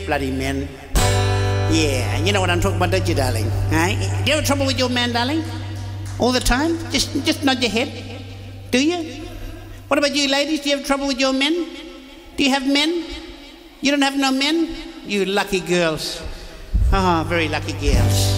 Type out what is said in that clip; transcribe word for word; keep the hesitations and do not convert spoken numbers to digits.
bloody men. Yeah, you know what I'm talking about, don't you, darling? Huh? Do you have trouble with your man, darling? All the time? Just, just nod your head. Do you? What about you, ladies? Do you have trouble with your men? Do you have men? You don't have no men? You lucky girls. Ah, oh, very lucky girls.